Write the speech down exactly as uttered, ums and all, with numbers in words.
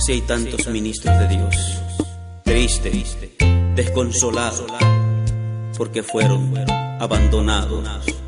Así hay tantos ministros de Dios, tristes, desconsolados, porque fueron abandonados